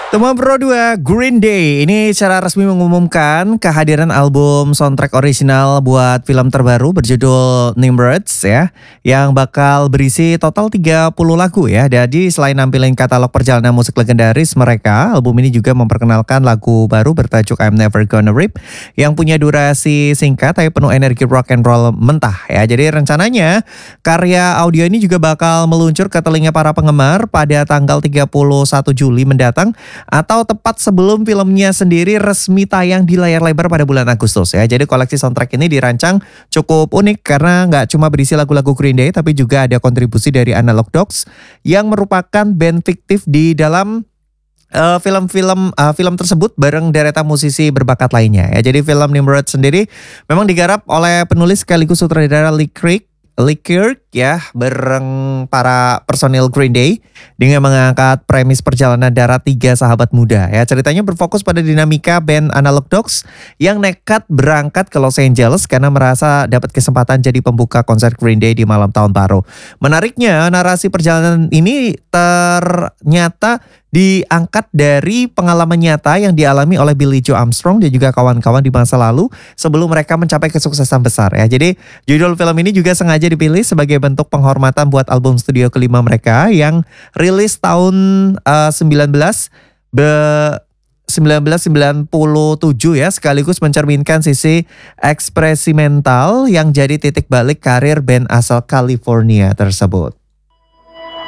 Teman Pro 2 Green Day ini secara resmi mengumumkan kehadiran album soundtrack original buat film terbaru berjudul Nimrods ya, yang bakal berisi total 30 lagu ya. Jadi selain nampilin katalog perjalanan musik legendaris mereka, album ini juga memperkenalkan lagu baru bertajuk I'm Never Gonna Rip yang punya durasi singkat tapi penuh energi rock and roll mentah ya. Jadi rencananya karya audio ini juga bakal meluncur ke telinga para penggemar pada tanggal 31 Juli mendatang, atau tepat sebelum filmnya sendiri resmi tayang di layar lebar pada bulan Agustus ya. Jadi koleksi soundtrack ini dirancang cukup unik karena nggak cuma berisi lagu-lagu Green Day tapi juga ada kontribusi dari Analog Dogs yang merupakan band fiktif di dalam film tersebut bareng deretan musisi berbakat lainnya ya. Jadi film Nimrod sendiri memang digarap oleh penulis sekaligus sutradara Lee Kirk ya, bareng para personil Green Day dengan mengangkat premis perjalanan darat tiga sahabat muda ya. Ceritanya berfokus pada dinamika band Analog Dogs yang nekat berangkat ke Los Angeles karena merasa dapat kesempatan jadi pembuka konser Green Day di malam tahun baru. Menariknya narasi perjalanan ini ternyata diangkat dari pengalaman nyata yang dialami oleh Billie Joe Armstrong dan juga kawan-kawan di masa lalu sebelum mereka mencapai kesuksesan besar ya. Jadi judul film ini juga sengaja dipilih sebagai bentuk penghormatan buat album studio kelima mereka yang rilis tahun 1997 ya, sekaligus mencerminkan sisi eksperimental yang jadi titik balik karir band asal California tersebut.